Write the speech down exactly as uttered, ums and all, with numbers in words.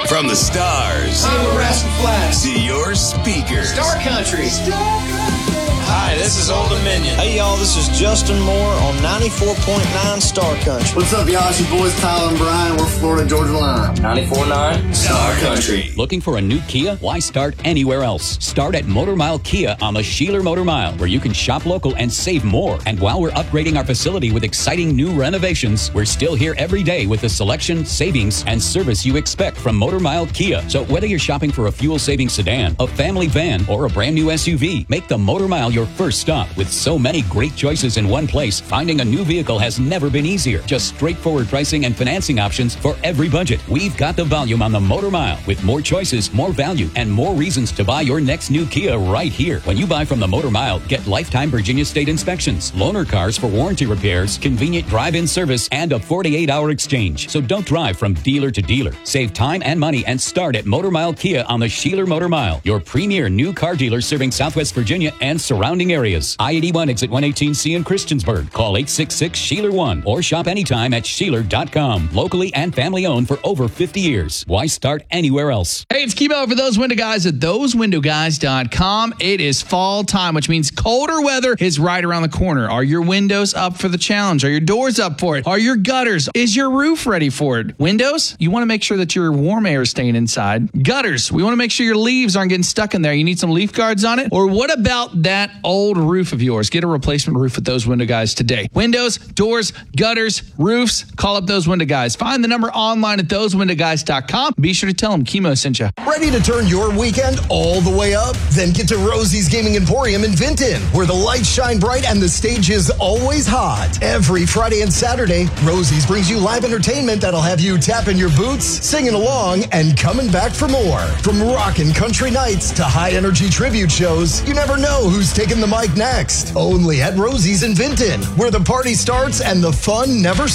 From the stars I'm a Rascal Flatts to your speakers. Star Country. Hi, this is Old Dominion. Hey, y'all, this is Justin Moore on ninety-four point nine Star Country. What's up, y'all? It's your boys Tyler and Brian. We're Florida Georgia Line. ninety-four point nine Star Country. Looking for a new Kia? Why start anywhere else? Start at Motor Mile Kia on the Sheeler Motor Mile, where you can shop local and save more. And while we're upgrading our facility with exciting new renovations, we're still here every day with the selection, savings, and service you expect from Motor Mile Kia. So whether you're shopping for a fuel-saving sedan, a family van, or a brand new S U V, make the Motor Mile your first stop. With so many great choices in one place, finding a new vehicle has never been easier. Just straightforward pricing and financing options for every budget. We've got the volume on the Motor Mile, with more choices, more value, and more reasons to buy your next new Kia right here. When you buy from the Motor Mile, get lifetime Virginia State inspections, loaner cars for warranty repairs, convenient drive-in service, and a forty-eight hour exchange. So don't drive from dealer to dealer. Save time and money and start at Motor Mile Kia on the Sheeler Motor Mile, your premier new car dealer serving Southwest Virginia and surrounding areas. I eighty-one exit one eighteen C in Christiansburg. Call eight six six Sheeler one or shop anytime at Sheeler dot com. Locally and family owned for over fifty years. Why start anywhere else? Hey, it's Kimo for Those Window Guys at those window guys dot com. It is fall time, which means colder weather is right around the corner. Are your windows up for the challenge? Are your doors up for it? Are your gutters? Is your roof ready for it? Windows? You want to make sure that your warm air is staying inside. Gutters? We want to make sure your leaves aren't getting stuck in there. You need some leaf guards on it? Or what about that old roof of yours? Get a replacement roof at Those Window Guys today. Windows, doors, gutters, roofs. Call up Those Window Guys. Find the number online at those window guys dot com. Be sure to tell them Kimo sent you. Ready to turn your weekend all the way up? Then get to Rosie's Gaming Emporium in Vinton, where the lights shine bright and the stage is always hot. Every Friday and Saturday, Rosie's brings you live entertainment that'll have you tapping your boots, singing along, and coming back for more. From rockin' country nights to high-energy tribute shows, you never know who's taking the mic next. Only at Rosie's in Vinton, where the party starts and the fun never